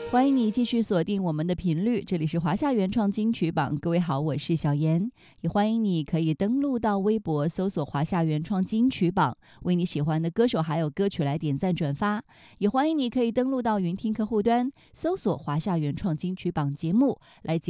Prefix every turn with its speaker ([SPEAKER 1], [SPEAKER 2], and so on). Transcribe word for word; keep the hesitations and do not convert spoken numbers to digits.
[SPEAKER 1] 欢迎你继续锁定我们的频率，这里是华夏原创金曲榜。各位好，我是小妍，也欢迎你可以登录到微博搜索华夏原创金曲榜，为你喜欢的歌手还有歌曲来点赞转发。也欢迎你可以登录到云听客户端搜索华夏原创金曲榜节目来接